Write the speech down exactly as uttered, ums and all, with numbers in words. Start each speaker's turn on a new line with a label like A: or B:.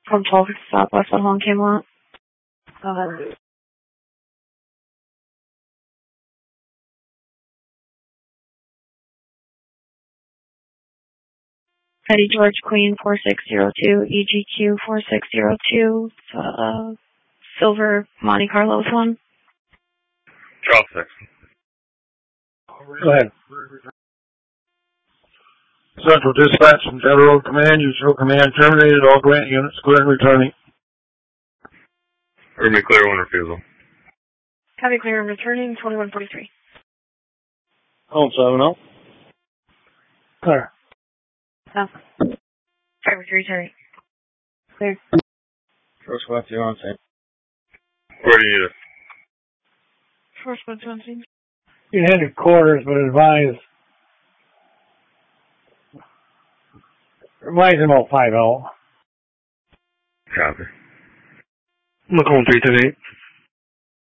A: From twelve Southwest on Hong Camelot. Uh, Eddie George Queen four six zero two, E G Q four six zero two, uh, Silver Monte Carlos one.
B: Drop six.
C: Go ahead. Central Dispatch from Federal Command, you show command terminated, all grant units clear and returning.
B: Urban clear, one refusal.
A: Copy clear and returning, twenty-one forty-three.
C: Home seven oh. Clear.
A: Oh. Driver three returning. Clear.
C: First left, you on scene.
B: Where do you need it?
A: First one's on scene.
C: You can head to quarters, but advise. Advise him about five oh.
B: Copy.
C: Look on three ten eight.